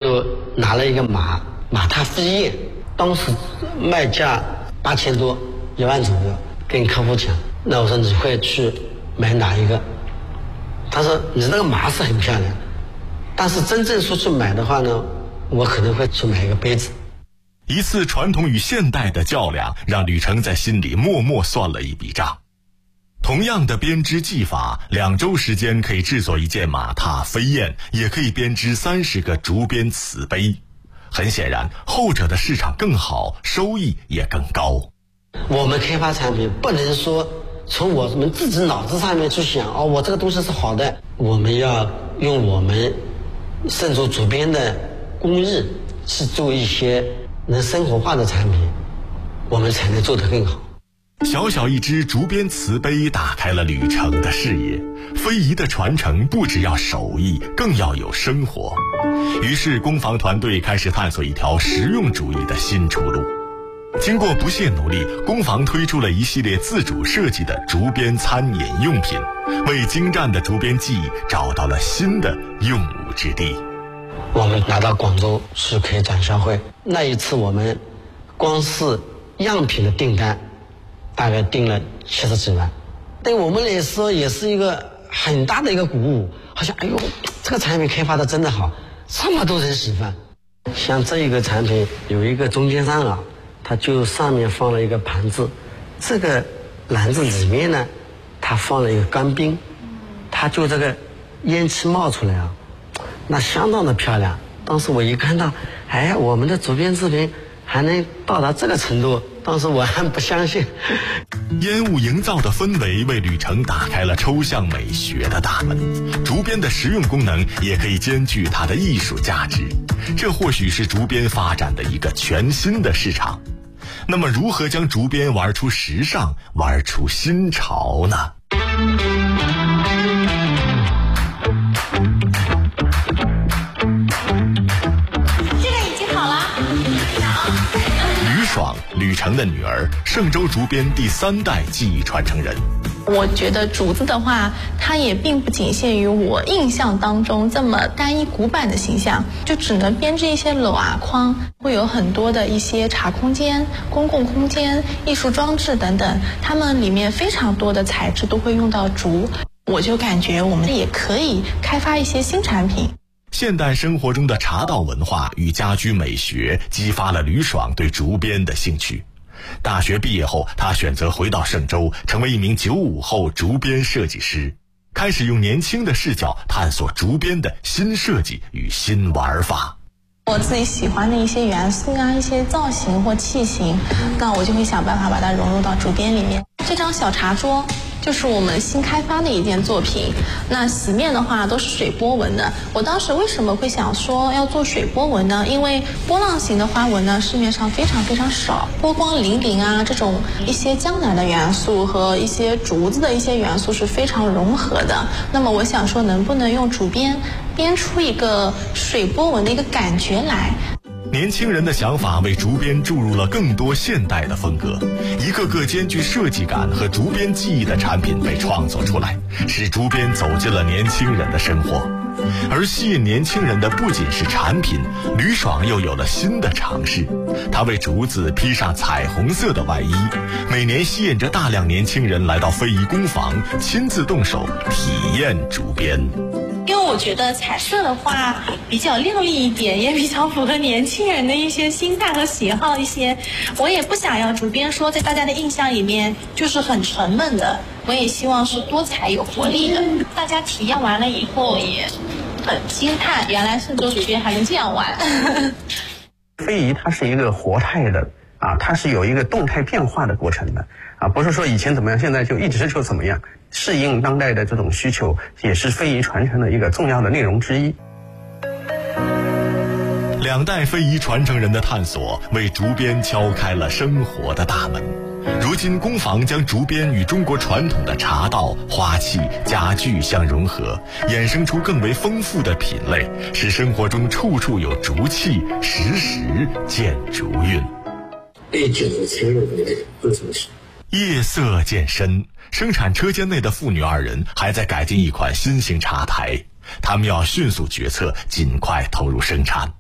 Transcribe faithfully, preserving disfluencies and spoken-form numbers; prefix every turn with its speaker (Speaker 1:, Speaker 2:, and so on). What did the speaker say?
Speaker 1: 就拿了一个马马踏飞燕，当时卖价八千多一万左右，跟客户讲，那我说你会去买哪一个？他说你那个马是很漂亮，但是真正说去买的话呢，我可能会去买一个杯子。
Speaker 2: 一次传统与现代的较量，让吕程在心里默默算了一笔账。同样的编织技法，两周时间可以制作一件马踏飞燕，也可以编织三十个竹编瓷杯。很显然，后者的市场更好，收益也更高。
Speaker 1: 我们开发产品不能说从我们自己脑子上面去想，哦，我这个东西是好的，我们要用我们渗入竹编的工艺去做一些能生活化的产品，我们才能做得更好。
Speaker 2: 小小一只竹编瓷杯打开了吕程的视野，非遗的传承不只要手艺，更要有生活。于是工坊团队开始探索一条实用主义的新出路。经过不懈努力，工坊推出了一系列自主设计的竹编餐饮用品，为精湛的竹编技艺找到了新的用武之地。
Speaker 1: 我们拿到广州去开展销会，那一次我们光是样品的订单大概订了七十几万，对我们来说也是一个很大的一个鼓舞，好像哎呦，这个产品开发的真的好，这么多人喜欢。像这一个产品有一个中间商啊，它就上面放了一个盘子，这个篮子里面呢，它放了一个干冰，它就这个烟气冒出来啊，那相当的漂亮。当时我一看到，哎，我们的竹编制品还能到达这个程度，当时我还不相信。
Speaker 2: 烟雾营造的氛围为吕程打开了抽象美学的大门，竹编的实用功能也可以兼具它的艺术价值，这或许是竹编发展的一个全新的市场。那么如何将竹编玩出时尚，玩出新潮呢？爽，吕程的女儿，嵊州竹编第三代技艺传承人。
Speaker 3: 我觉得竹子的话，它也并不仅限于我印象当中这么单一古板的形象，就只能编织一些篓啊框，会有很多的一些茶空间、公共空间、艺术装置等等，它们里面非常多的材质都会用到竹，我就感觉我们也可以开发一些新产品。
Speaker 2: 现代生活中的茶道文化与家居美学激发了吕爽对竹编的兴趣。大学毕业后，他选择回到嵊州，成为一名九五后竹编设计师，开始用年轻的视角探索竹编的新设计与新玩法。
Speaker 3: 我自己喜欢的一些元素啊，一些造型或器型，那我就会想办法把它融入到竹编里面。这张小茶桌就是我们新开发的一件作品，那席面的话都是水波纹的。我当时为什么会想说要做水波纹呢？因为波浪形的花纹呢市面上非常非常少，波光粼粼啊，这种一些江南的元素和一些竹子的一些元素是非常融合的。那么我想说能不能用竹编编出一个水波纹的一个感觉来。
Speaker 2: 年轻人的想法为竹编注入了更多现代的风格，一个个兼具设计感和竹编技艺的产品被创作出来，使竹编走进了年轻人的生活。而吸引年轻人的不仅是产品，吕爽又有了新的尝试，他为竹子披上彩虹色的外衣，每年吸引着大量年轻人来到非遗工坊，亲自动手体验竹编。
Speaker 3: 因为我觉得彩色的话比较亮丽一点，也比较符合年轻人的一些心态和喜好一些。我也不想要竹编说在大家的印象里面就是很沉闷的，我也希望是多彩有活力的。大家体验完了以后也很惊叹，原来嵊州竹编还能这样玩。
Speaker 4: 非遗它是一个活态的啊，它是有一个动态变化的过程的啊，不是说以前怎么样，现在就一直就怎么样。适应当代的这种需求，也是非遗传承的一个重要的内容之一。
Speaker 2: 两代非遗传承人的探索，为竹编敲开了生活的大门。如今工坊将竹编与中国传统的茶道、花器、家具相融合，衍生出更为丰富的品类，使生活中处处有竹气，时时见竹韵。
Speaker 1: 对酒的切入的不熟悉。
Speaker 2: 夜色渐深，生产车间内的父女二人还在改进一款新型茶台，他们要迅速决策，尽快投入生产。